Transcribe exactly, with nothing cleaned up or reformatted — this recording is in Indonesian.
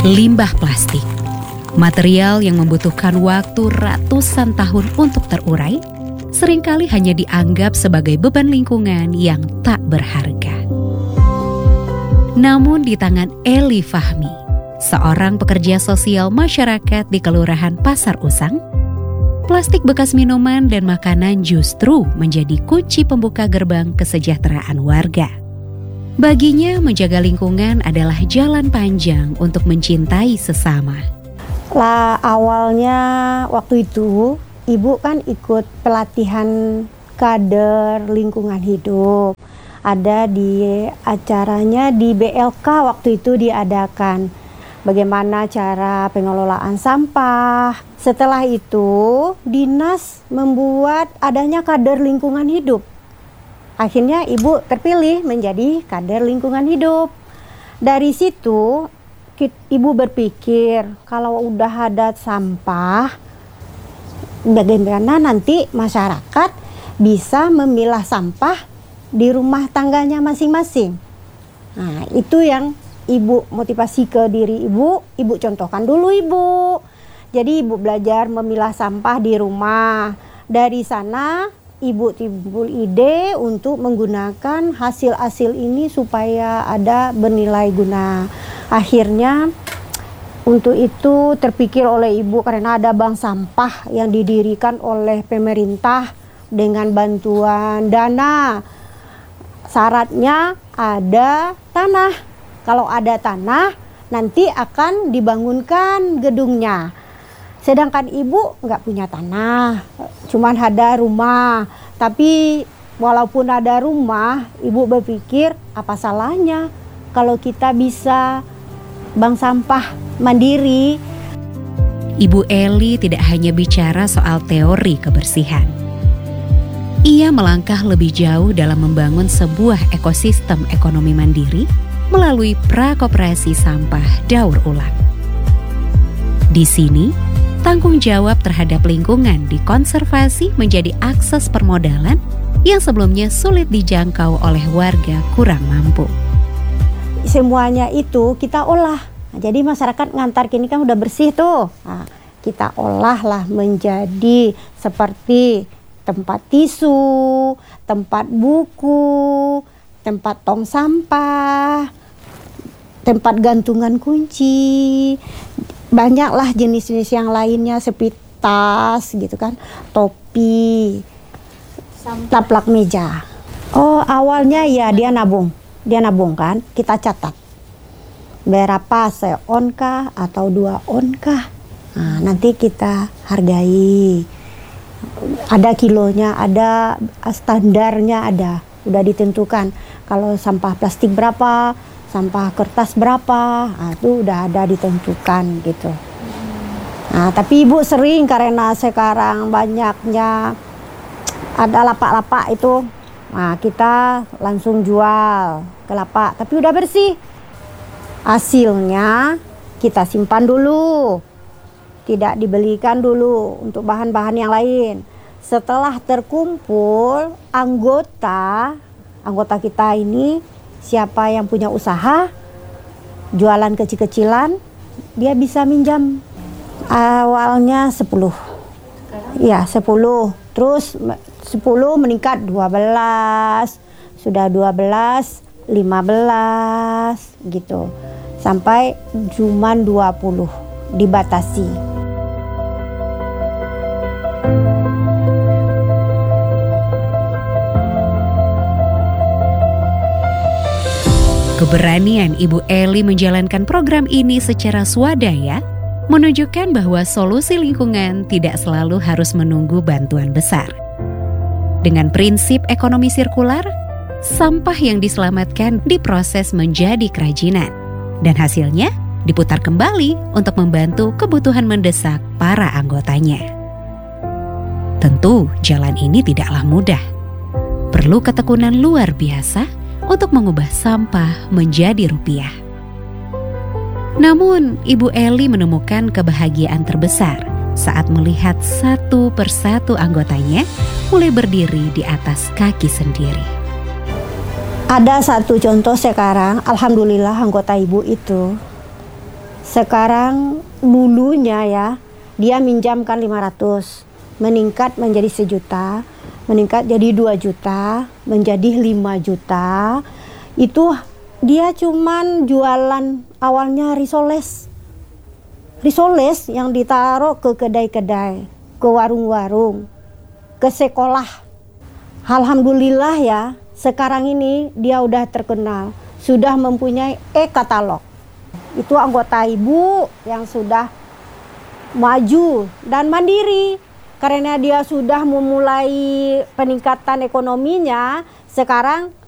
Limbah plastik, material yang membutuhkan waktu ratusan tahun untuk terurai, seringkali hanya dianggap sebagai beban lingkungan yang tak berharga. Namun di tangan Eli Fahmi, seorang pekerja sosial masyarakat di Kelurahan Pasar Usang, plastik bekas minuman dan makanan justru menjadi kunci pembuka gerbang kesejahteraan warga. Baginya, menjaga lingkungan adalah jalan panjang untuk mencintai sesama. Lah, awalnya waktu itu ibu kan ikut pelatihan kader lingkungan hidup. Ada di acaranya di B L K waktu itu diadakan. Bagaimana cara pengelolaan sampah. Setelah itu, dinas membuat adanya kader lingkungan hidup. Akhirnya ibu terpilih menjadi kader lingkungan hidup. Dari situ ibu berpikir kalau udah ada sampah, bagaimana nanti masyarakat bisa memilah sampah di rumah tangganya masing-masing. Nah, itu yang ibu motivasi ke diri ibu, ibu contohkan dulu ibu. Jadi ibu belajar memilah sampah di rumah. Dari sana ibu timbul ide untuk menggunakan hasil-hasil ini supaya ada bernilai guna. Akhirnya untuk itu terpikir oleh ibu karena ada bank sampah yang didirikan oleh pemerintah dengan bantuan dana. Syaratnya ada tanah. Kalau ada tanah nanti akan dibangunkan gedungnya. Sedangkan ibu nggak punya tanah, cuman ada rumah. Tapi walaupun ada rumah, ibu berpikir apa salahnya kalau kita bisa bank sampah mandiri. Ibu Eli tidak hanya bicara soal teori kebersihan. Ia melangkah lebih jauh dalam membangun sebuah ekosistem ekonomi mandiri melalui prakoperasi sampah daur ulang. Di sini, tanggung jawab terhadap lingkungan dikonservasi menjadi akses permodalan yang sebelumnya sulit dijangkau oleh warga kurang mampu. Semuanya itu kita olah. Nah, jadi masyarakat ngantar kini kan udah bersih tuh. Nah, kita olah lah menjadi seperti tempat tisu, tempat buku, tempat tong sampah, tempat gantungan kunci. Banyaklah jenis-jenis yang lainnya seperti tas gitu kan, topi, taplak meja. Oh, awalnya ya dia nabung, dia nabung kan, kita catat berapa seon kah atau dua on kah. Nah, nanti kita hargai. Ada kilonya, ada standarnya, ada udah ditentukan. Kalau sampah plastik berapa, sampah kertas berapa, nah, itu udah ada ditentukan gitu. Nah, tapi ibu sering karena sekarang banyaknya ada lapak-lapak itu, nah kita langsung jual ke lapak, tapi udah bersih. Hasilnya kita simpan dulu, tidak dibelikan dulu untuk bahan-bahan yang lain. Setelah terkumpul anggota, anggota kita ini, siapa yang punya usaha, jualan kecil-kecilan, dia bisa minjam. Awalnya sepuluh. Ya, sepuluh. Terus sepuluh meningkat dua belas. Sudah dua belas, lima belas gitu. Sampai cuman dua puluh dibatasi. Keberanian Ibu Eli menjalankan program ini secara swadaya menunjukkan bahwa solusi lingkungan tidak selalu harus menunggu bantuan besar. Dengan prinsip ekonomi sirkular, sampah yang diselamatkan diproses menjadi kerajinan dan hasilnya diputar kembali untuk membantu kebutuhan mendesak para anggotanya. Tentu jalan ini tidaklah mudah. Perlu ketekunan luar biasa untuk mengubah sampah menjadi rupiah. Namun, Ibu Eli menemukan kebahagiaan terbesar saat melihat satu persatu anggotanya mulai berdiri di atas kaki sendiri. Ada satu contoh sekarang, alhamdulillah anggota ibu itu Sekarang dulunya ya, dia minjamkan lima ratus, meningkat menjadi sejuta, meningkat jadi dua juta, menjadi lima juta. Itu dia cuman jualan awalnya risoles. Risoles yang ditaruh ke kedai-kedai, ke warung-warung, ke sekolah. Alhamdulillah ya, sekarang ini dia udah terkenal, sudah mempunyai e-katalog. Itu anggota ibu yang sudah maju dan mandiri. Karena dia sudah memulai peningkatan ekonominya, sekarang